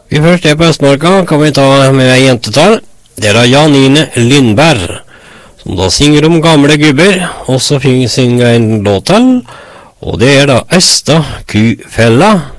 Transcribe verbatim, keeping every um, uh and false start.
Vi først er på Østmarka, kan vi ta med ei jentetall. Det er da Janine Lindberg, som da synger om gamle gubber, og så synger en låt til, og det er da Østa Kufella.